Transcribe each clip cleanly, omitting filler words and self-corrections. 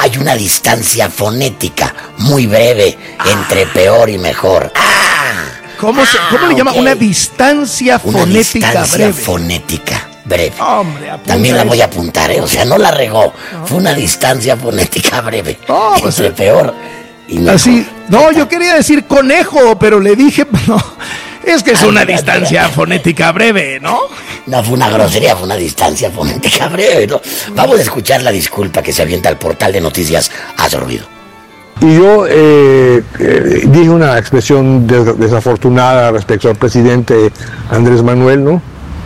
hay una distancia fonética muy breve entre peor y mejor. ¿Cómo le llama? Una distancia fonética breve. Fonética breve. Hombre, también la voy a apuntar, o sea, no la regó. No. Fue una distancia fonética breve. No, entre peor y mejor. Así, no, yo quería decir conejo, pero le dije, no, es que es una distancia fonética breve, ¿no? No fue una grosería, fue una distancia fonética breve, ¿no? Vamos a escuchar la disculpa que se avienta al portal de noticias Haz Ruido. Y yo dije una expresión desafortunada respecto al presidente Andrés Manuel, ¿no?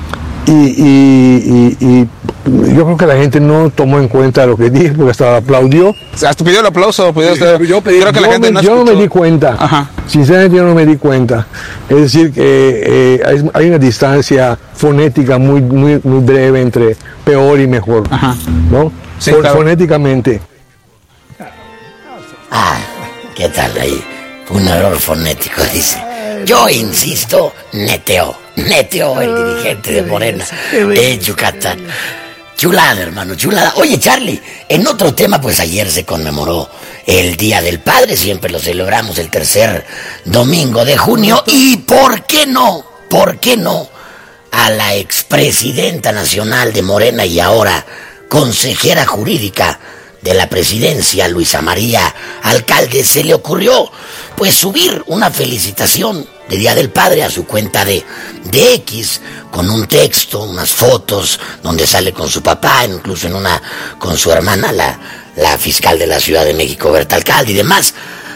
Y yo creo que la gente no tomó en cuenta lo que dije porque hasta aplaudió. Hasta pidió el aplauso. Yo no me di cuenta. Ajá. Sinceramente yo no me di cuenta. Es decir, que hay una distancia fonética muy breve entre peor y mejor. Ajá. ¿No? Sí, claro. Fonéticamente. ¿Qué tal ahí? Un error fonético, dice. Yo insisto, neteó el dirigente de Morena de Yucatán. Chulada, hermano, chulada. Oye, Charlie, en otro tema, pues ayer se conmemoró el Día del Padre, siempre lo celebramos el tercer domingo de junio. ¿Y por qué no? A la expresidenta nacional de Morena y ahora consejera jurídica de la presidencia, Luisa María Alcalde, se le ocurrió pues subir una felicitación de Día del Padre a su cuenta de X, con un texto, unas fotos donde sale con su papá, incluso con su hermana, la fiscal de la Ciudad de México, Berta Alcalde y demás.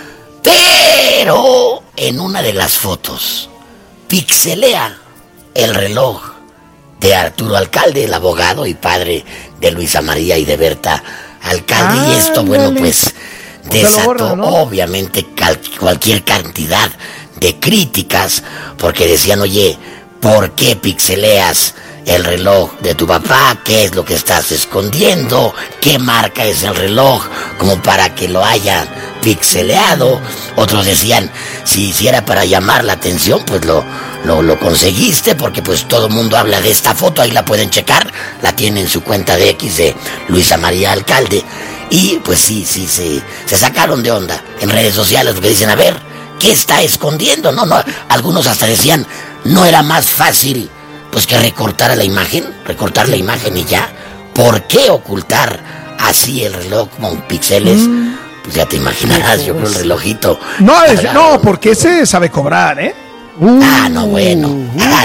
Pero en una de las fotos pixelea el reloj de Arturo Alcalde, el abogado y padre de Luisa María y de Berta Alcalde, y esto, bueno, pues desató, ¿no? Obviamente cualquier cantidad de críticas, porque decían, oye, ¿por qué pixeleas el reloj de tu papá? ¿Qué es lo que estás escondiendo? ¿Qué marca es el reloj como para que lo hayan pixeleado? Otros decían, si era para llamar la atención, pues lo conseguiste, porque pues todo el mundo habla de esta foto, ahí la pueden checar, la tiene en su cuenta de X de Luisa María Alcalde, y pues sí, se sacaron de onda en redes sociales, porque dicen, a ver, ¿qué está escondiendo? No, algunos hasta decían, ¿no era más fácil pues que recortar la imagen y ya? ¿Por qué ocultar así el reloj con píxeles? Pues ya te imaginarás, yo creo el relojito. No, porque ese sabe cobrar, ¿eh? Bueno,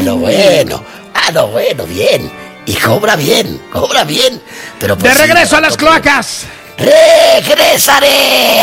bien. Y cobra bien. Pero pues, de regreso a las cloacas. ¡Regresaré!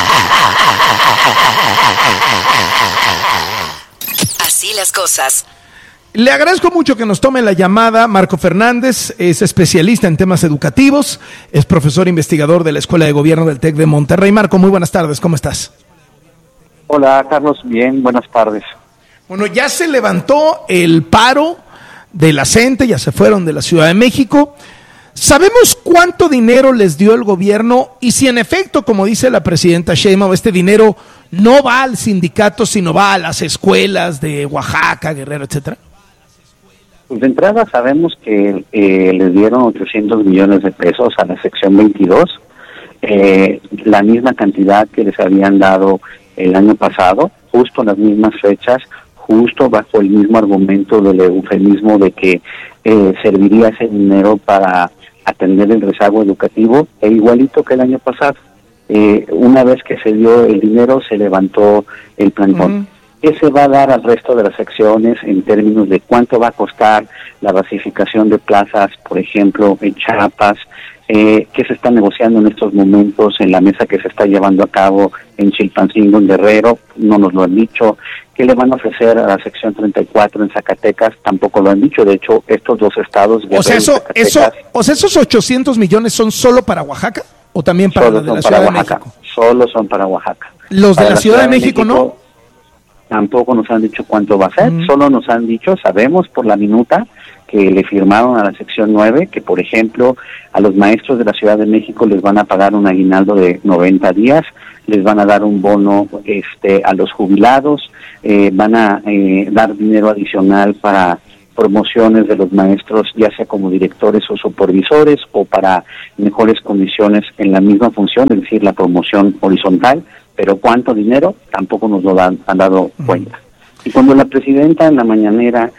Así las cosas. Le agradezco mucho que nos tome la llamada. Marco Fernández es especialista en temas educativos, es profesor investigador de la Escuela de Gobierno del TEC de Monterrey. Marco, muy buenas tardes, ¿cómo estás? Hola, Carlos, bien, buenas tardes. Bueno, ya se levantó el paro de la CENTE, ya se fueron de la Ciudad de México. ¿Sabemos cuánto dinero les dio el gobierno y si en efecto, como dice la presidenta Sheinbaum, este dinero no va al sindicato, sino va a las escuelas de Oaxaca, Guerrero, etcétera? Pues de entrada sabemos que les dieron 800 millones de pesos a la sección 22, la misma cantidad que les habían dado el año pasado, justo en las mismas fechas, justo bajo el mismo argumento del eufemismo de que serviría ese dinero para atender el rezago educativo, igualito que el año pasado. Una vez que se dio el dinero, se levantó el plantón. ¿Qué se va a dar al resto de las secciones en términos de cuánto va a costar la basificación de plazas, por ejemplo, en Chiapas? ¿Qué se está negociando en estos momentos en la mesa que se está llevando a cabo en Chilpancingo, en Guerrero? No nos lo han dicho. ¿Qué le van a ofrecer a la sección 34 en Zacatecas? Tampoco lo han dicho. De hecho, estos dos estados... O sea, esos 800 millones son solo para Oaxaca o también para los de la Ciudad de México. Solo son para Oaxaca. Los de la Ciudad de México no. Tampoco nos han dicho cuánto va a ser. Solo nos han dicho, sabemos por la minuta que le firmaron a la sección 9, que por ejemplo a los maestros de la Ciudad de México les van a pagar un aguinaldo de 90 días, les van a dar un bono a los jubilados, van a dar dinero adicional para promociones de los maestros, ya sea como directores o supervisores, o para mejores condiciones en la misma función, es decir, la promoción horizontal, pero cuánto dinero tampoco nos lo han dado cuenta. Y cuando la presidenta en la mañanera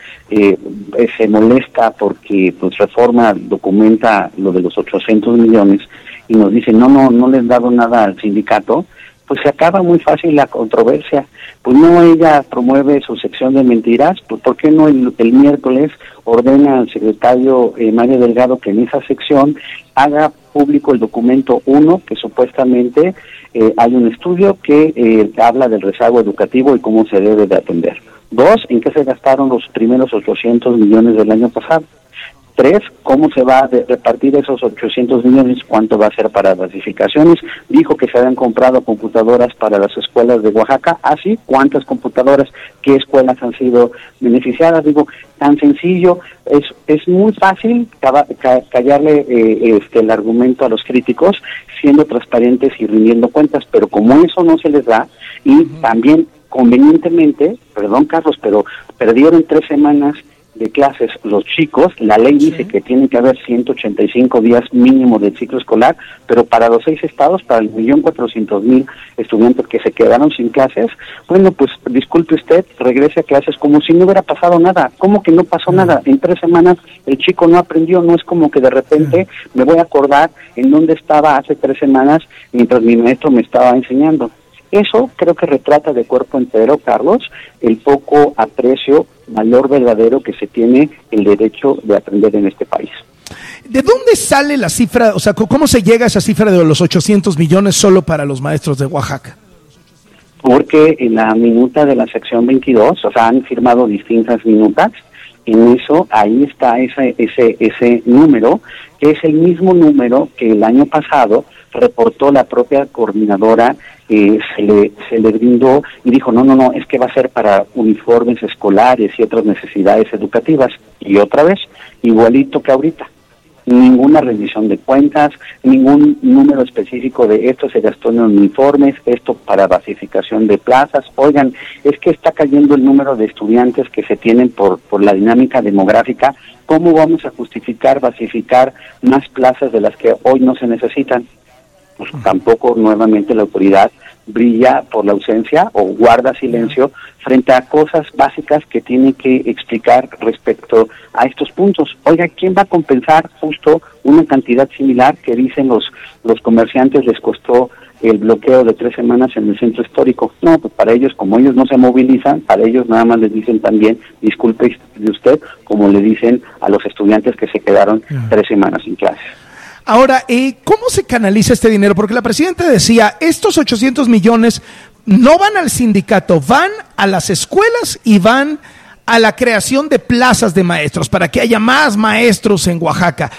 se molesta porque pues Reforma documenta lo de los 800 millones y nos dice no le han dado nada al sindicato, pues se acaba muy fácil la controversia. Pues no, ella promueve su sección de mentiras, pues ¿por qué no el miércoles ordena al secretario Mario Delgado que en esa sección haga público el documento 1, que supuestamente hay un estudio que habla del rezago educativo y cómo se debe de atender? 2, ¿en qué se gastaron los primeros 800 millones del año pasado? 3, ¿cómo se va a repartir esos 800 millones? ¿Cuánto va a ser para basificaciones? Dijo que se habían comprado computadoras para las escuelas de Oaxaca. ¿Sí? ¿Cuántas computadoras? ¿Qué escuelas han sido beneficiadas? Digo, tan sencillo, es muy fácil callarle el argumento a los críticos, siendo transparentes y rindiendo cuentas, pero como eso no se les da, y también convenientemente, perdón Carlos, pero perdieron 3 semanas de clases los chicos. La ley dice que tiene que haber 185 días mínimo del ciclo escolar, pero para los 6 estados, para el 1.400.000 estudiantes que se quedaron sin clases, bueno, pues disculpe usted, regrese a clases como si no hubiera pasado nada. ¿Cómo que no pasó nada? En 3 semanas el chico no aprendió, no es como que de repente me voy a acordar en dónde estaba hace 3 semanas mientras mi maestro me estaba enseñando. Eso creo que retrata de cuerpo entero, Carlos, el poco aprecio, valor verdadero que se tiene el derecho de aprender en este país. ¿De dónde sale la cifra? O sea, ¿cómo se llega a esa cifra de los 800 millones solo para los maestros de Oaxaca? Porque en la minuta de la sección 22, o sea, han firmado distintas minutas, en eso, ahí está ese número, que es el mismo número que el año pasado reportó la propia coordinadora, se le brindó y dijo, no, es que va a ser para uniformes escolares y otras necesidades educativas. Y otra vez, igualito que ahorita. Ninguna rendición de cuentas, ningún número específico de esto se gastó en uniformes, esto para basificación de plazas. Oigan, es que está cayendo el número de estudiantes que se tienen por la dinámica demográfica. ¿Cómo vamos a justificar basificar más plazas de las que hoy no se necesitan? Pues tampoco nuevamente la autoridad brilla por la ausencia o guarda silencio frente a cosas básicas que tiene que explicar respecto a estos puntos. Oiga, ¿quién va a compensar justo una cantidad similar que dicen los comerciantes les costó el bloqueo de 3 semanas en el centro histórico? No, pues para ellos, como ellos no se movilizan, para ellos nada más les dicen también, disculpe de usted, como le dicen a los estudiantes que se quedaron 3 semanas sin clases. Ahora, ¿cómo se canaliza este dinero? Porque la presidenta decía, estos 800 millones no van al sindicato, van a las escuelas y van a la creación de plazas de maestros, para que haya más maestros en Oaxaca.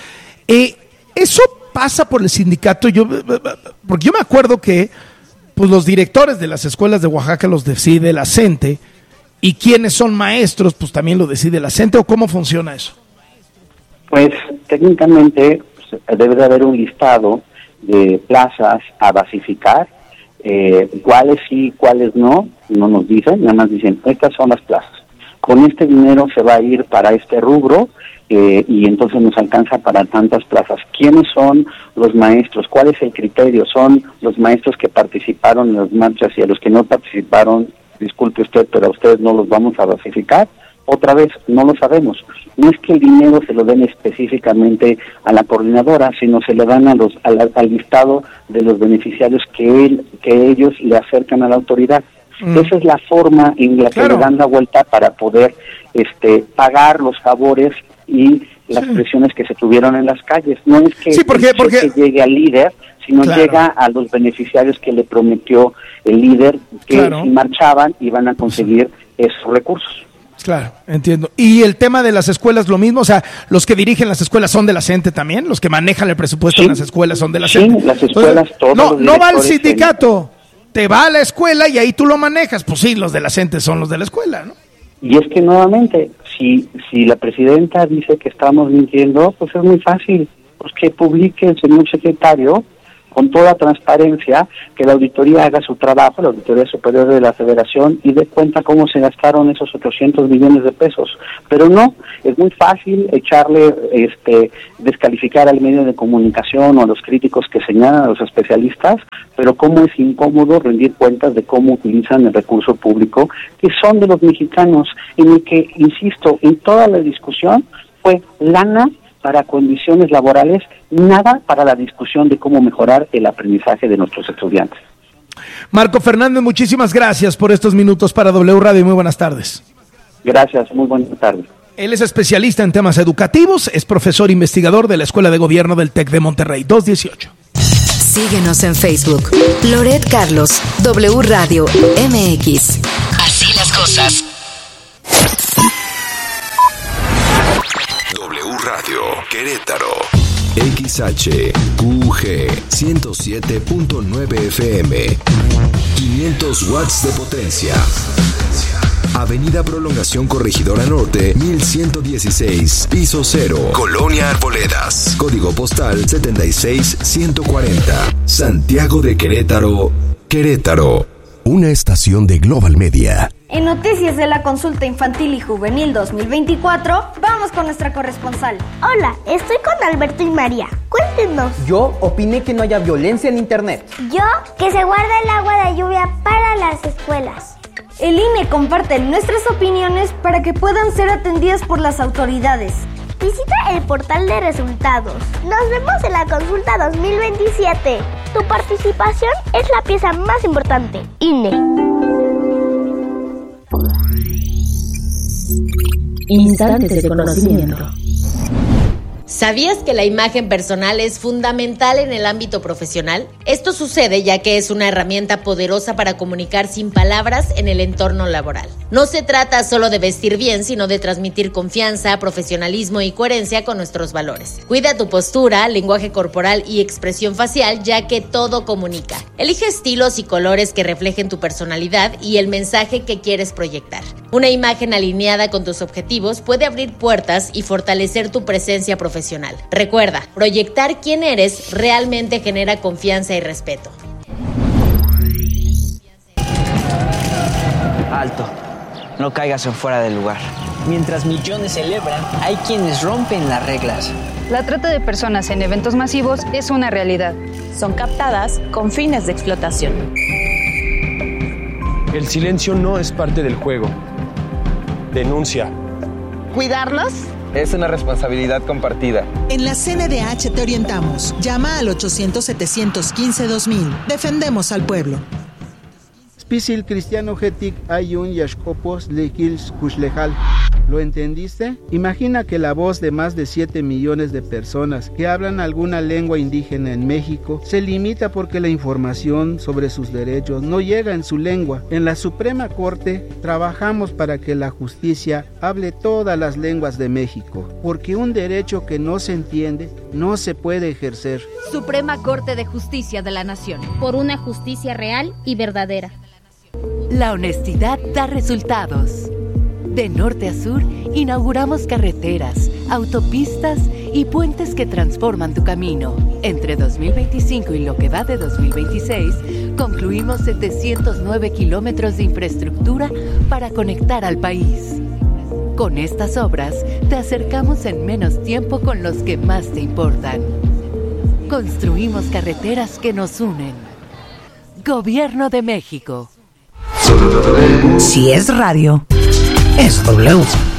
¿Eso pasa por el sindicato? Porque yo me acuerdo que pues, los directores de las escuelas de Oaxaca los decide la CENTE, y quienes son maestros, pues también lo decide la CENTE, ¿o cómo funciona eso? Pues técnicamente debe de haber un listado de plazas a basificar, cuáles sí, cuáles no nos dicen, nada más dicen, estas son las plazas. Con este dinero se va a ir para este rubro y entonces nos alcanza para tantas plazas. ¿Quiénes son los maestros? ¿Cuál es el criterio? ¿Son los maestros que participaron en las marchas y a los que no participaron, disculpe usted, pero a ustedes no los vamos a basificar? Otra vez, no lo sabemos. No es que el dinero se lo den específicamente a la coordinadora, sino se le dan al listado de los beneficiarios que ellos le acercan a la autoridad. Esa es la forma en la que le dan la vuelta para poder pagar los favores y las presiones que se tuvieron en las calles. No es que que llegue al líder, sino llega a los beneficiarios que le prometió el líder que si marchaban iban a conseguir esos recursos. Claro, entiendo. ¿Y el tema de las escuelas lo mismo? O sea, ¿los que dirigen las escuelas son de la CENTE también? ¿Los que manejan el presupuesto en las escuelas son de la CENTE? Sí, las escuelas, todos no va al sindicato, te va a la escuela y ahí tú lo manejas. Pues sí, los de la CENTE son los de la escuela, ¿no? Y es que nuevamente, si la presidenta dice que estamos mintiendo, pues es muy fácil. Pues que publique el señor secretario con toda transparencia, que la auditoría haga su trabajo, la Auditoría Superior de la Federación, y dé cuenta cómo se gastaron esos 800 millones de pesos. Pero no, es muy fácil echarle, descalificar al medio de comunicación o a los críticos que señalan a los especialistas, pero cómo es incómodo rendir cuentas de cómo utilizan el recurso público, que son de los mexicanos, en el que, insisto, en toda la discusión fue lana para condiciones laborales, nada para la discusión de cómo mejorar el aprendizaje de nuestros estudiantes. Marco Fernández, muchísimas gracias por estos minutos para W Radio y muy buenas tardes. Gracias, muy buenas tardes. Él es especialista en temas educativos, es profesor investigador de la Escuela de Gobierno del TEC de Monterrey, 218. Síguenos en Facebook, Loret Carlos, W Radio MX. Así las cosas. W Radio Querétaro, XHQG 107.9 FM, 500 watts de potencia. Avenida Prolongación Corregidora Norte, 1116, piso 0, Colonia Arboledas, código postal 76140, Santiago de Querétaro, Querétaro. Una estación de Global Media. En noticias de la consulta infantil y juvenil 2024, vamos con nuestra corresponsal. Hola, estoy con Alberto y María. Cuéntenos. Yo opiné que no haya violencia en internet. Yo, que se guarde el agua de lluvia para las escuelas. El INE comparte nuestras opiniones para que puedan ser atendidas por las autoridades. Visita el portal de resultados. Nos vemos en la consulta 2027. Tu participación es la pieza más importante. INE. Instantes de conocimiento. ¿Sabías que la imagen personal es fundamental en el ámbito profesional? Esto sucede ya que es una herramienta poderosa para comunicar sin palabras en el entorno laboral. No se trata solo de vestir bien, sino de transmitir confianza, profesionalismo y coherencia con nuestros valores. Cuida tu postura, lenguaje corporal y expresión facial, ya que todo comunica. Elige estilos y colores que reflejen tu personalidad y el mensaje que quieres proyectar. Una imagen alineada con tus objetivos puede abrir puertas y fortalecer tu presencia profesional. Recuerda, proyectar quién eres realmente genera confianza y respeto. Alto, no caigas en fuera del lugar. Mientras millones celebran, hay quienes rompen las reglas. La trata de personas en eventos masivos es una realidad. Son captadas con fines de explotación. El silencio no es parte del juego. Denuncia. ¿Cuidarlos? Es una responsabilidad compartida. En la CNDH te orientamos. Llama al 800-715-2000. Defendemos al pueblo. Spisil cristiano getik ayun yashkopos lekils kushlejal. ¿Lo entendiste? Imagina que la voz de más de 7 millones de personas que hablan alguna lengua indígena en México se limita porque la información sobre sus derechos no llega en su lengua. En la Suprema Corte trabajamos para que la justicia hable todas las lenguas de México, porque un derecho que no se entiende no se puede ejercer. Suprema Corte de Justicia de la Nación. Por una justicia real y verdadera. La honestidad da resultados. De norte a sur, inauguramos carreteras, autopistas y puentes que transforman tu camino. Entre 2025 y lo que va de 2026, concluimos 709 kilómetros de infraestructura para conectar al país. Con estas obras, te acercamos en menos tiempo con los que más te importan. Construimos carreteras que nos unen. Gobierno de México. Si es radio, es W.